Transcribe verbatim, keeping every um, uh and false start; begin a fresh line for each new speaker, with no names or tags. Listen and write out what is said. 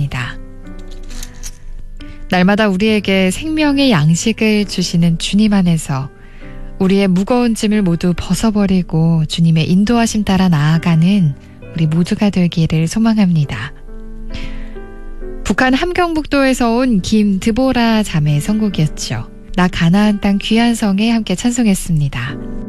찬송입니다. 날마다 우리에게 생명의 양식을 주시는 주님 안에서 우리의 무거운 짐을 모두 벗어버리고 주님의 인도하심 따라 나아가는 우리 모두가 되기를 소망합니다. 북한 함경북도에서 온 김드보라 자매의 선곡이었죠. 나 가나안 땅 귀한 성에 함께 찬송했습니다.